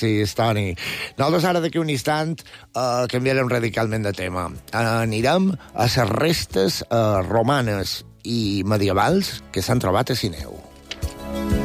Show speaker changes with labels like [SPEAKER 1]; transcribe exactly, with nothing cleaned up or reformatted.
[SPEAKER 1] Gràcies, Toni. Nosaltres ara d'aquí un instant uh, canviarem radicalment de tema. Uh, anirem a les restes uh, romanes i medievals que s'han trobat a Sineu.